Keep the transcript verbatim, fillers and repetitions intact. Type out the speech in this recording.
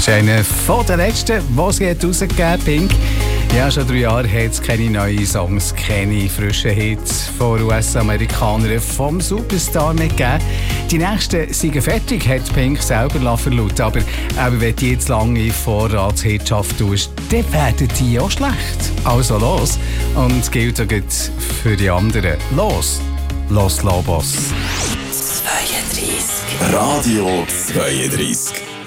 ist einer von den letzten, die sie rausgegeben hat, Pink. Ja, schon drei Jahre hat es keine neuen Songs, keine frischen Hits von U S-Amerikanern vom Superstar mehr gegeben. Die nächsten sind fertig, hat Pink selber verlauten. Aber eben, wenn du jetzt lange in Vorratshitschaft tust, dann werden die auch schlecht. Also los. Und das gilt auch für die anderen. Los, Los Lobos. zweiunddreißig. Radio zweiunddreißig.